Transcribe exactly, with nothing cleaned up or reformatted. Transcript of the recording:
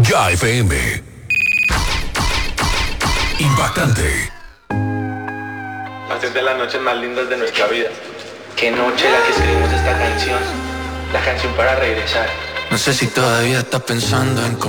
Ya F M. Impactante. Hacer de las noches más lindas de nuestra vida. Qué noche la que escribimos esta canción. La canción para regresar. No sé si todavía estás pensando en